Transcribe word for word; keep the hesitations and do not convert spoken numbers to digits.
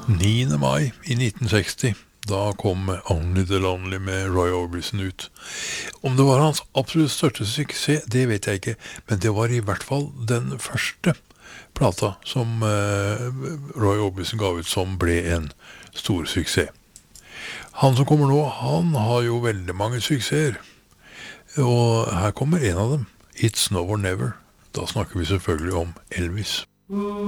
niende mai i nitten seksti, da kom Only the Lonely med Roy Orbison ut. Om det var hans absolutt største suksess, det vet jeg ikke, men det var i hvert fall den første plata som uh, Roy Orbison ga ut som ble en stor suksess. Han som kommer nå, han har jo veldig mange suksesser, og her kommer en av dem, It's Now or Never. Da snakker vi selvfølgelig om Elvis.